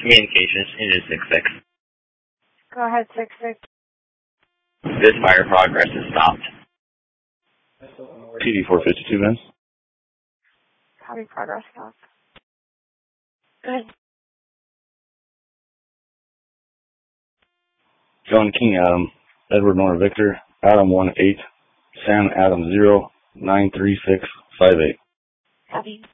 Communications, engine 6-6. Go ahead, 6-6. This fire progress is stopped. TD 452, Vince. Copy, progress stop. Good. John King Adam, Edward Nora Victor, Adam 18, Sam Adam 0, 93658. Copy.